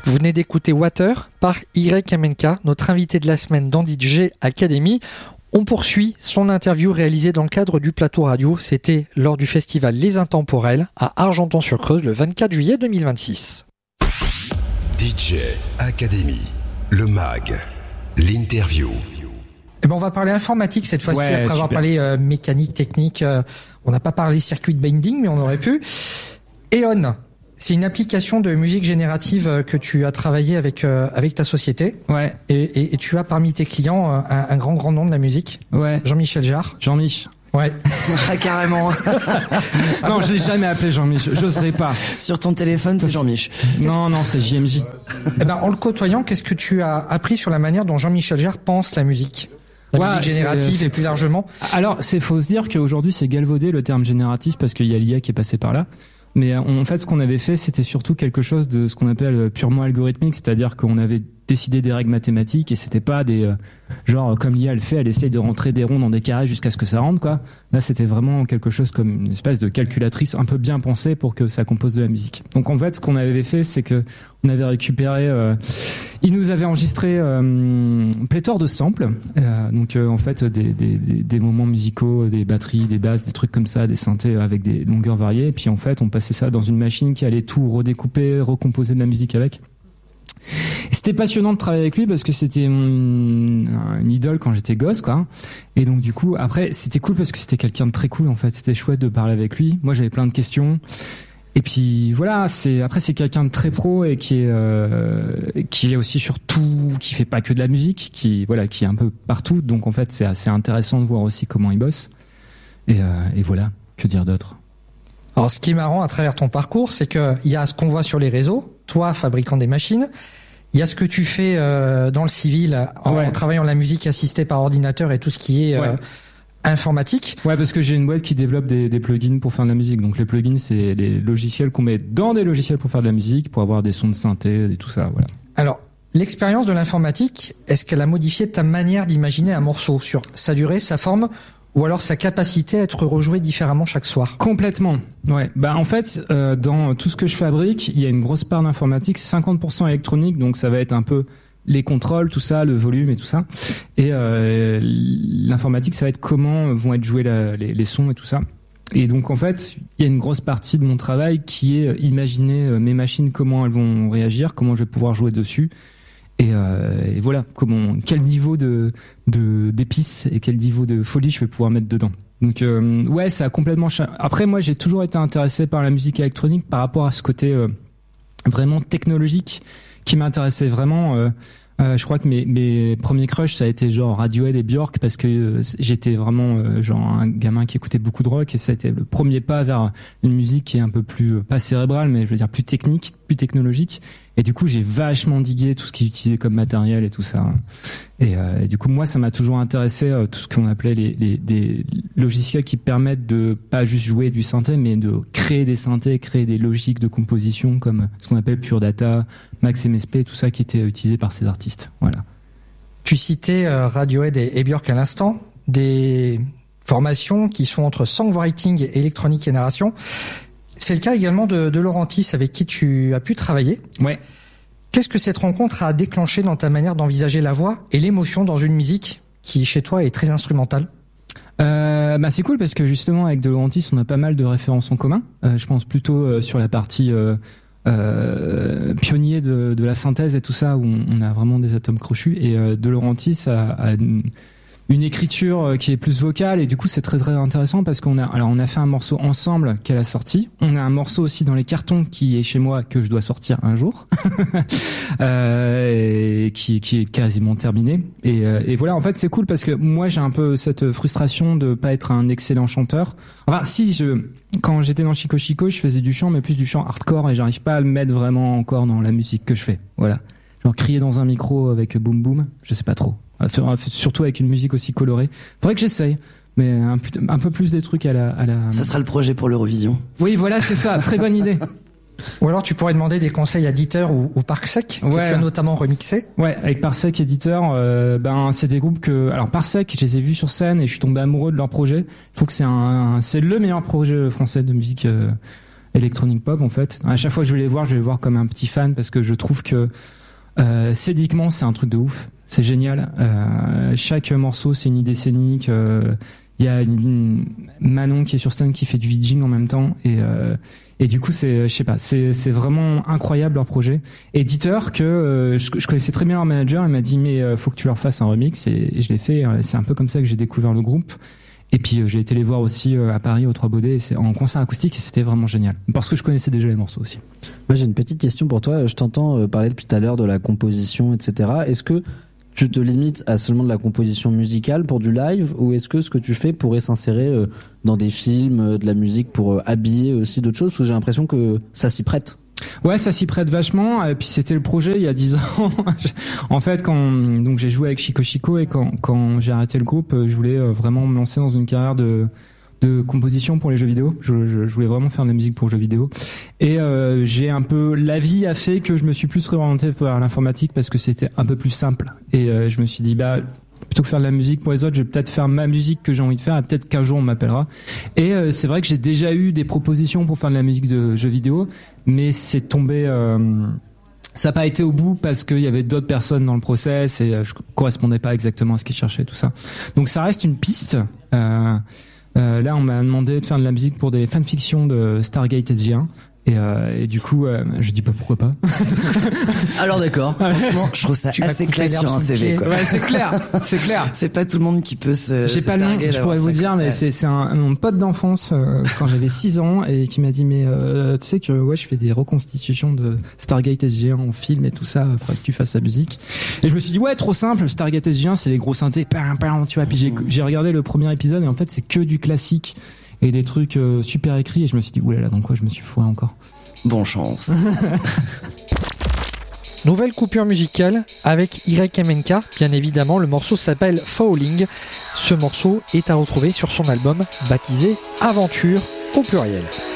Vous venez d'écouter Water par YMNK, notre invité de la semaine dans DJ Academy. On poursuit son interview réalisée dans le cadre du plateau radio. C'était lors du festival Les Intemporels à Argenton-sur-Creuse le 24 juillet 2026. DJ Academy, le mag, l'interview. Eh ben on va parler informatique cette fois-ci, après avoir parlé mécanique, technique. On n'a pas parlé circuit binding, mais on aurait pu. Eon, c'est une application de musique générative que tu as travaillé avec ta société. Ouais. Et tu as parmi tes clients un grand nom de la musique. Ouais. Jean-Michel Jarre. Jean-Mich. Ouais. Carrément. Non, je l'ai jamais appelé Jean-Mich. J'oserais pas. Sur ton téléphone, c'est Jean-Mich. Non, c'est JMJ. Eh ben, en le côtoyant, qu'est-ce que tu as appris sur la manière dont Jean-Michel Jarre pense la musique? La musique générative et plus largement. Alors, faut se dire qu'aujourd'hui, c'est galvaudé le terme génératif parce qu'il y a l'IA qui est passé par là. Mais en fait, ce qu'on avait fait, c'était surtout quelque chose de ce qu'on appelle purement algorithmique, c'est-à-dire qu'on avait décidé des règles mathématiques et c'était pas des genre comme l'IA le fait, elle essaye de rentrer des ronds dans des carrés jusqu'à ce que ça rentre quoi. Là, c'était vraiment quelque chose comme une espèce de calculatrice un peu bien pensée pour que ça compose de la musique. Donc en fait, ce qu'on avait fait, c'est que on avait récupéré, il nous avait enregistré pléthore de samples, donc en fait des moments musicaux, des batteries, des basses, des trucs comme ça, des synthés avec des longueurs variées. Et puis en fait, on passait ça dans une machine qui allait tout redécouper, recomposer de la musique avec. Et c'était passionnant de travailler avec lui parce que c'était une idole quand j'étais gosse quoi. Et donc du coup après c'était cool parce que c'était quelqu'un de très cool en fait, c'était chouette de parler avec lui. Moi j'avais plein de questions. Et puis voilà, c'est quelqu'un de très pro et qui est aussi surtout qui fait pas que de la musique, qui est un peu partout. Donc en fait, c'est assez intéressant de voir aussi comment il bosse. Et voilà, que dire d'autre? Alors ce qui est marrant à travers ton parcours, c'est que il y a ce qu'on voit sur les réseaux, toi fabricant des machines, il y a ce que tu fais dans le civil en travaillant la musique assistée par ordinateur et tout ce qui est informatique. Ouais, parce que j'ai une boîte qui développe des plugins pour faire de la musique. Donc les plugins, c'est des logiciels qu'on met dans des logiciels pour faire de la musique, pour avoir des sons de synthé et tout ça. Voilà. Alors, l'expérience de l'informatique, est-ce qu'elle a modifié ta manière d'imaginer un morceau sur sa durée, sa forme, ou alors sa capacité à être rejoué différemment chaque soir? Complètement. Ouais. Bah en fait, dans tout ce que je fabrique, il y a une grosse part d'informatique. C'est 50% électronique, donc ça va être un peu les contrôles, tout ça, le volume et tout ça. Et l'informatique, ça va être comment vont être joués les sons et tout ça. Et donc en fait, il y a une grosse partie de mon travail qui est imaginer mes machines, comment elles vont réagir, comment je vais pouvoir jouer dessus. Et voilà, quel niveau d'épices et quel niveau de folie je vais pouvoir mettre dedans. Donc ouais, ça a complètement Après moi, j'ai toujours été intéressé par la musique électronique par rapport à ce côté vraiment technologique qui m'intéressait vraiment. Je crois que mes premiers crushs, ça a été genre Radiohead et Björk parce que j'étais vraiment genre un gamin qui écoutait beaucoup de rock et ça a été le premier pas vers une musique qui est un peu plus, pas cérébrale, mais je veux dire plus technique, plus technologique. Et du coup, j'ai vachement digué tout ce qu'ils utilisaient comme matériel et tout ça. Et du coup, moi, ça m'a toujours intéressé tout ce qu'on appelait des logiciels qui permettent de pas juste jouer du synthé, mais de créer des synthés, créer des logiques de composition comme ce qu'on appelle Pure Data, Max MSP, tout ça qui était utilisé par ces artistes. Voilà. Tu citais Radiohead et Björk à l'instant, des formations qui sont entre songwriting, électronique et narration. C'est le cas également de Laurentis avec qui tu as pu travailler. Ouais. Qu'est-ce que cette rencontre a déclenché dans ta manière d'envisager la voix et l'émotion dans une musique qui, chez toi, est très instrumentale? Bah c'est cool parce que justement avec De Laurentis, on a pas mal de références en commun. Je pense plutôt sur la partie pionnier de la synthèse et tout ça où on a vraiment des atomes crochus. Et De Laurentis a une écriture qui est plus vocale et du coup c'est très très intéressant parce on a fait un morceau ensemble qu'elle a sorti. On a un morceau aussi dans les cartons qui est chez moi que je dois sortir un jour et qui est quasiment terminé. Et voilà, en fait c'est cool parce que moi j'ai un peu cette frustration de pas être un excellent chanteur. Enfin quand j'étais dans Chico Chico, je faisais du chant mais plus du chant hardcore et j'arrive pas à le mettre vraiment encore dans la musique que je fais. Voilà. Genre crier dans un micro avec boom boom, je sais pas trop. Surtout avec une musique aussi colorée. Faudrait que j'essaye, mais un peu plus des trucs à la. Ça sera le projet pour l'Eurovision. Oui, voilà, c'est ça. Très bonne idée. Ou alors tu pourrais demander des conseils à Dieter ou Parsec, que tu as notamment remixé. Ouais, avec Parsec Éditeur, c'est des groupes alors Parsec, je les ai vus sur scène et je suis tombé amoureux de leur projet. Je trouve que c'est le meilleur projet français de musique electronic pop en fait. À chaque fois que je vais les voir comme un petit fan parce que je trouve que scéniquement c'est un truc de ouf. C'est génial. Chaque morceau c'est une idée scénique. Il y a une Manon qui est sur scène qui fait du VJing en même temps et du coup c'est vraiment incroyable leur projet. Et Dieter que je connaissais très bien leur manager, il m'a dit mais faut que tu leur fasses un remix et je l'ai fait. C'est un peu comme ça que j'ai découvert le groupe. Et puis j'ai été les voir aussi à Paris au Trois Baudets en concert acoustique et c'était vraiment génial parce que je connaissais déjà les morceaux aussi. Moi j'ai une petite question pour toi. Je t'entends parler depuis tout à l'heure de la composition, etc. Est-ce que tu te limites à seulement de la composition musicale pour du live ou est-ce que ce que tu fais pourrait s'insérer dans des films, de la musique pour habiller aussi d'autres choses? Parce que j'ai l'impression que ça s'y prête. Ouais, ça s'y prête vachement. Et puis c'était le projet il y a 10 ans. En fait, donc j'ai joué avec Chico Chico et quand j'ai arrêté le groupe, je voulais vraiment me lancer dans une carrière de composition pour les jeux vidéo. Je voulais vraiment faire de la musique pour jeux vidéo. Et la vie a fait que je me suis plus réorienté vers l'informatique parce que c'était un peu plus simple. Et je me suis dit plutôt que faire de la musique pour les autres, je vais peut-être faire ma musique que j'ai envie de faire et peut-être qu'un jour on m'appellera. Et c'est vrai que j'ai déjà eu des propositions pour faire de la musique de jeux vidéo, mais c'est tombé ça n'a pas été au bout parce qu'il y avait d'autres personnes dans le process et je correspondais pas exactement à ce qu'ils cherchaient, tout ça. Donc ça reste une piste. Là, on m'a demandé de faire de la musique pour des fanfictions de Stargate SG1. Et du coup, je dis pas pourquoi pas. Alors d'accord. Franchement, je trouve ça assez clair sur un CV. Quoi. Ouais, c'est clair. C'est pas tout le monde qui peut se. J'ai pas le nom. Je pourrais vous dire, mais c'est mon pote d'enfance quand j'avais 6 ans et qui m'a dit mais tu sais que je fais des reconstitutions de Stargate SG1 en film et tout ça. Faudrait que tu fasses la musique. Et je me suis dit ouais, trop simple. Stargate SG1, c'est les gros synthés, tu vois. Puis j'ai regardé le premier épisode et en fait c'est que du classique. Et des trucs super écrits et je me suis dit oulala, dans quoi je me suis fourré encore. Bonne chance. Nouvelle coupure musicale avec YMNK, bien évidemment, le morceau s'appelle Falling. Ce morceau est à retrouver sur son album baptisé Aventure au pluriel.